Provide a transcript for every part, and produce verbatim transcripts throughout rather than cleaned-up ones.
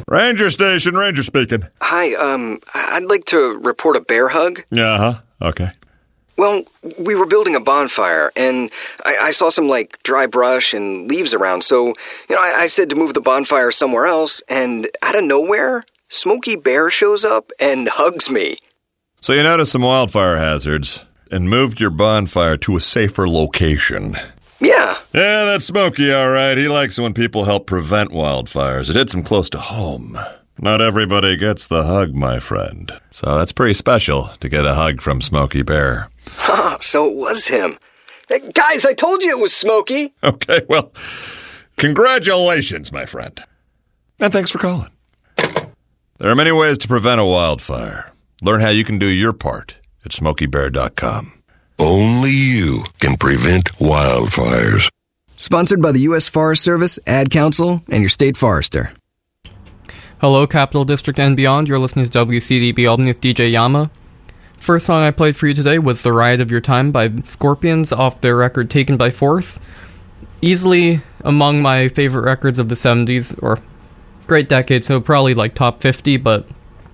Ranger station, Ranger speaking. Hi, um, I'd like to report a bear hug. Uh-huh, okay. Well, we were building a bonfire, and I, I saw some, like, dry brush and leaves around, so, you know, I, I said to move the bonfire somewhere else, and out of nowhere, Smokey Bear shows up and hugs me. So you noticed some wildfire hazards and moved your bonfire to a safer location. Yeah. Yeah, that's Smokey, all right. He likes it when people help prevent wildfires. It hits him close to home. Not everybody gets the hug, my friend. So that's pretty special to get a hug from Smokey Bear. Huh, so it was him. Hey, guys, I told you it was Smokey. Okay, well, congratulations, my friend. And thanks for calling. There are many ways to prevent a wildfire. Learn how you can do your part at smokey bear dot com. Only you can prevent wildfires. Sponsored by the U S Forest Service, Ad Council, and your state forester. Hello, Capital District and beyond. You're listening to W C D B Albany with D J Yama. First song I played for you today was The Riot of Your Time by Scorpions off their record Taken by Force. Easily among my favorite records of the seventies, or great decade, so probably like top fifty, but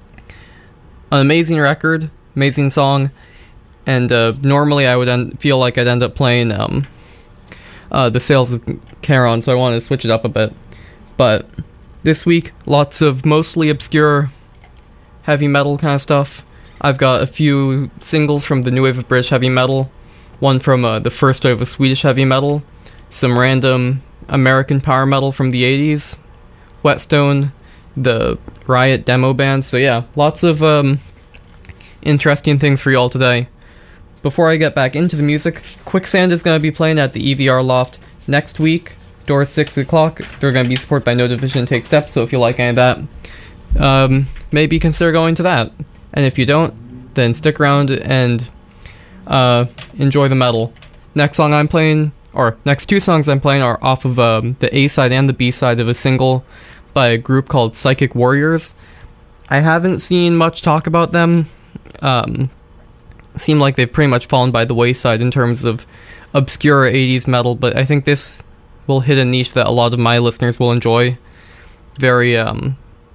an amazing record, amazing song, and uh, normally I would end, feel like I'd end up playing um, uh, The Sales of Charon, so I wanted to switch it up a bit. But this week, lots of mostly obscure heavy metal kind of stuff. I've got a few singles from the new wave of British heavy metal, one from uh, the first wave of Swedish heavy metal, some random American power metal from the eighties, Whetstone, the Riot demo band. So yeah, lots of um, interesting things for you all today. Before I get back into the music, Quicksand is going to be playing at the E V R Loft next week. Doors six o'clock. They're going to be supported by No Division Take Steps, so if you like any of that, um, maybe consider going to that. And if you don't, then stick around and uh, enjoy the metal. Next song I'm playing, or next two songs I'm playing, are off of um, the A-side and the B-side of a single by a group called Psychic Warriors. I haven't seen much talk about them. Um, seem like they've pretty much fallen by the wayside in terms of obscure eighties metal, but I think this will hit a niche that a lot of my listeners will enjoy. Very, um...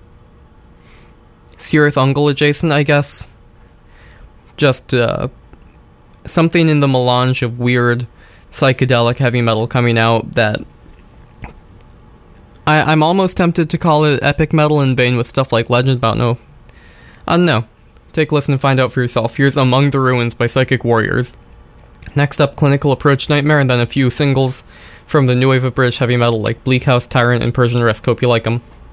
Cirith Ungol adjacent, I guess. Just uh, something in the melange of weird psychedelic heavy metal coming out that I, I'm almost tempted to call it epic metal in vain with stuff like Legend, but no. I don't know. Take a listen and find out for yourself. Here's Among the Ruins by Psychic Warriors. Next up, Clinical Approach Nightmare, and then a few singles from the new wave of British heavy metal like Bleak House, Tyrant, and Persian Rest. Hope you like them.